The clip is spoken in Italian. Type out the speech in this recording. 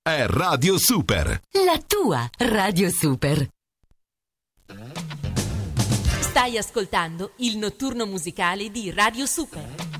è Radio Super. La tua Radio Super. Stai ascoltando il notturno musicale di Radio Super.